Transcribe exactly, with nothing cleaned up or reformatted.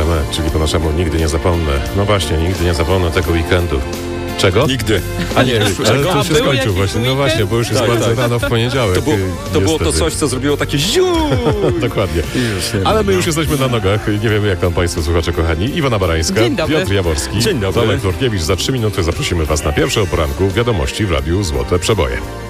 jamais, czyli po naszemu nigdy nie zapomnę. No właśnie, nigdy nie zapomnę tego weekendu. Czego? Nigdy. A nie, ale to A się był skończył jakiś właśnie. No weekend? właśnie, bo już jest Tak, bardzo tak. rano w poniedziałek. To było, to, było to niestety. coś, co zrobiło takie ziu. Dokładnie. Już nie Ale ma, my no. już jesteśmy na nogach. Nie wiemy, jak tam Państwo słuchacze kochani. Iwona Barańska, Dzień dobry. Piotr Jaworski, Dzień dobry. Tomek Nurkiewicz. Za trzy minuty zaprosimy Was na pierwsze o poranku wiadomości w Radiu Złote Przeboje.